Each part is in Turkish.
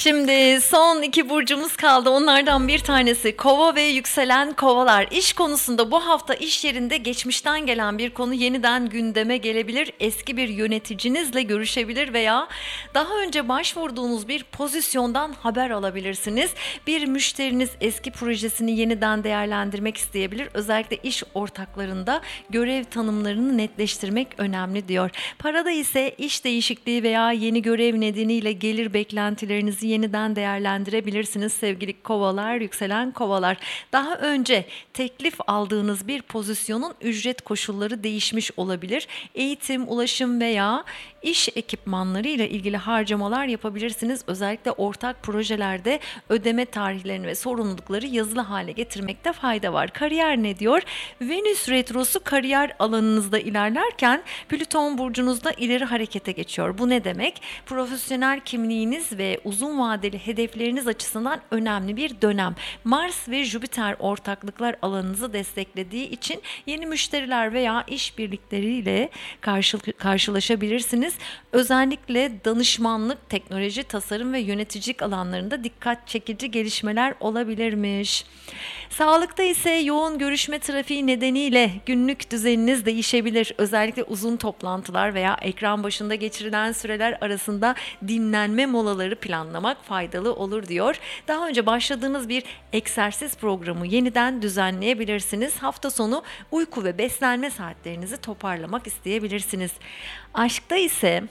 Şimdi son 2 burcumuz kaldı. Onlardan bir tanesi Kova ve yükselen Kovalar. İş konusunda bu hafta iş yerinde geçmişten gelen bir konu yeniden gündeme gelebilir. Eski bir yöneticinizle görüşebilir veya daha önce başvurduğunuz bir pozisyondan haber alabilirsiniz. Bir müşteriniz eski projesini yeniden değerlendirmek isteyebilir. Özellikle iş ortaklarında görev tanımlarını netleştirmek önemli diyor. Parada ise iş değişikliği veya yeni görev nedeniyle gelir beklentilerinizi yeniden değerlendirebilirsiniz sevgili Kovalar, yükselen Kovalar. Daha önce teklif aldığınız bir pozisyonun ücret koşulları değişmiş olabilir. Eğitim, ulaşım veya iş ekipmanları ile ilgili harcamalar yapabilirsiniz. Özellikle ortak projelerde ödeme tarihlerini ve sorumlulukları yazılı hale getirmekte fayda var. Kariyer ne diyor? Venüs retrosu kariyer alanınızda ilerlerken Plüton burcunuzda ileri harekete geçiyor. Bu ne demek? Profesyonel kimliğiniz ve uzun vadeli hedefleriniz açısından önemli bir dönem. Mars ve Jüpiter ortaklıklar alanınızı desteklediği için yeni müşteriler veya işbirlikleriyle karşılaşabilirsiniz. Özellikle danışmanlık, teknoloji, tasarım ve yöneticilik alanlarında dikkat çekici gelişmeler olabilirmiş. Sağlıkta ise yoğun görüşme trafiği nedeniyle günlük düzeniniz değişebilir. Özellikle uzun toplantılar veya ekran başında geçirilen süreler arasında dinlenme molaları planlamak faydalı olur diyor. Daha önce başladığınız bir egzersiz programı yeniden düzenleyebilirsiniz. Hafta sonu uyku ve beslenme saatlerinizi toparlamak isteyebilirsiniz. Aşkta ise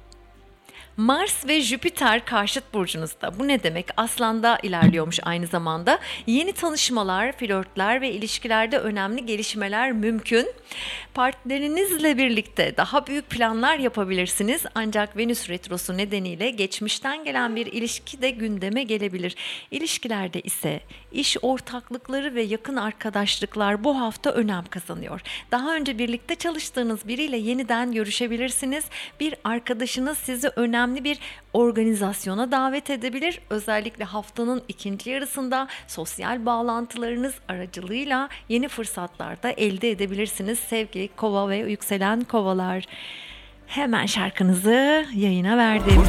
Mars ve Jüpiter karşıt burcunuzda. Bu ne demek? Aslan'da ilerliyormuş aynı zamanda. Yeni tanışmalar, flörtler ve ilişkilerde önemli gelişmeler mümkün. Partnerinizle birlikte daha büyük planlar yapabilirsiniz. Ancak Venüs retrosu nedeniyle geçmişten gelen bir ilişki de gündeme gelebilir. İlişkilerde ise iş ortaklıkları ve yakın arkadaşlıklar bu hafta önem kazanıyor. Daha önce birlikte çalıştığınız biriyle yeniden görüşebilirsiniz. Bir arkadaşınız sizi önemli bir organizasyona davet edebilir. Özellikle haftanın ikinci yarısında sosyal bağlantılarınız aracılığıyla yeni fırsatlar da elde edebilirsiniz sevgili Kova ve yükselen Kovalar. Hemen şarkınızı yayına verdim.